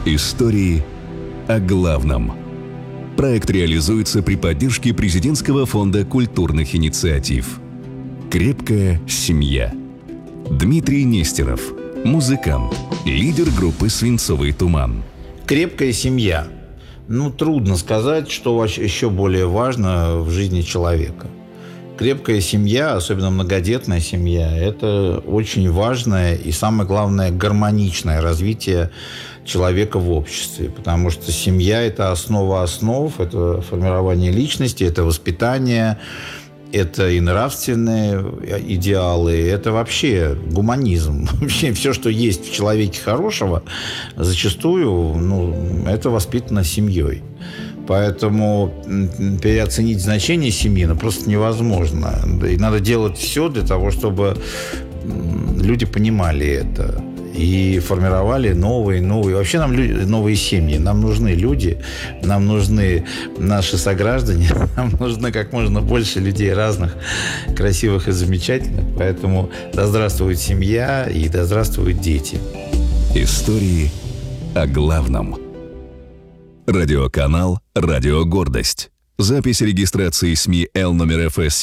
Истории о главном. Проект реализуется при поддержке Президентского фонда культурных инициатив. «Крепкая семья». Дмитрий Нестеров, музыкант, лидер группы «Свинцовый туман». Крепкая семья. Трудно сказать, что еще более важно в жизни человека. Крепкая семья, особенно многодетная семья, это очень важное и, самое главное, гармоничное развитие человека в обществе. Потому что семья – это основа основ, это формирование личности, это воспитание, это и нравственные идеалы, это вообще гуманизм. Вообще все, что есть в человеке хорошего, зачастую это воспитано семьей. Поэтому переоценить значение семьи просто невозможно. И надо делать все для того, чтобы люди понимали это и формировали новые. Вообще нам новые семьи. Нам нужны люди, нам нужны наши сограждане, нам нужно как можно больше людей разных, красивых и замечательных. Поэтому да здравствует семья и да здравствуют дети. Истории о главном. Радиоканал «Радио Гордость». Запись регистрации СМИ Л номер ФС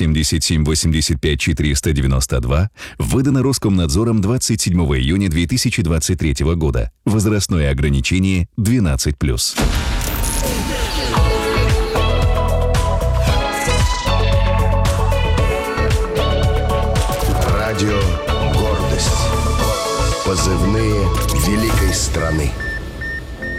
7785492 выдана Роскомнадзором 27 июня 2023 года. Возрастное ограничение 12+. Радио «Гордость». Позывные великой страны.